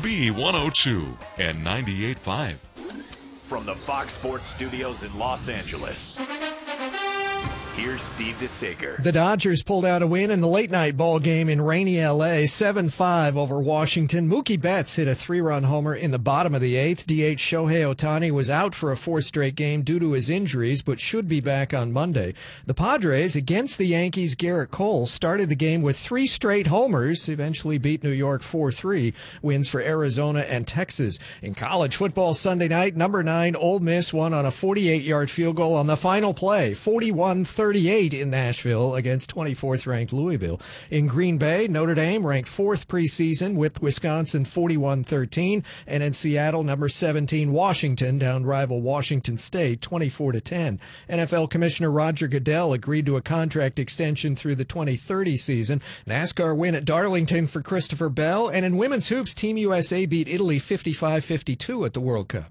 B102 and 98.5. From the Fox Sports Studios in Los Angeles, here's Steve DeSager. The Dodgers pulled out a win in the late-night ball game in rainy L.A., 7-5 over Washington. Mookie Betts hit a 3-run homer in the bottom of the eighth. DH Shohei Ohtani was out for a fourth straight game due to his injuries, but should be back on Monday. The Padres, against the Yankees' Garrett Cole, started the game with 3 straight homers, eventually beat New York 4-3. Wins for Arizona and Texas. In college football Sunday night, number 9 Ole Miss won on a 48-yard field goal on the final play, 41-38 in Nashville against 24th-ranked Louisville. In Green Bay, Notre Dame, ranked 4th preseason, whipped Wisconsin 41-13, and in Seattle, number 17 Washington downed rival Washington State 24-10. NFL Commissioner Roger Goodell agreed to a contract extension through the 2030 season. NASCAR win at Darlington for Christopher Bell, and in women's hoops, Team USA beat Italy 55-52 at the World Cup.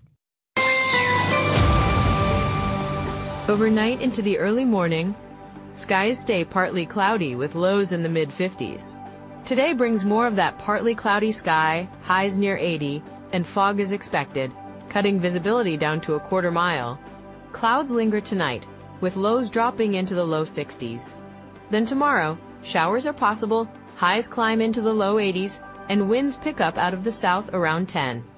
Overnight into the early morning, skies stay partly cloudy with lows in the mid-50s. Today brings more of that partly cloudy sky, highs near 80, and fog is expected, cutting visibility down to a quarter mile. Clouds linger tonight, with lows dropping into the low 60s. Then tomorrow, showers are possible, highs climb into the low 80s, and winds pick up out of the south around 10.